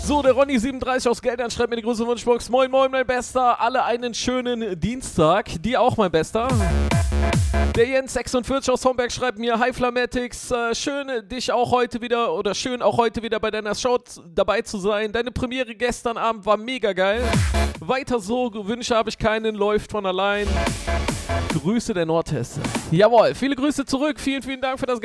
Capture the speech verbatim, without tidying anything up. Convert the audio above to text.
So, der Ronny siebenunddreißig aus Geldern schreibt mir die große Wunschbox. Moin, moin, mein Bester. Alle einen schönen Dienstag. Dir auch, mein Bester. Der Jens sechsundvierzig aus Homberg schreibt mir, hi Flamatics, äh, schön dich auch heute wieder, oder schön auch heute wieder bei deiner Show z- dabei zu sein. Deine Premiere gestern Abend war mega geil. Weiter so, Wünsche habe ich keinen, läuft von allein. Grüße der Nordhesse. Jawohl, viele Grüße zurück, vielen, vielen Dank für das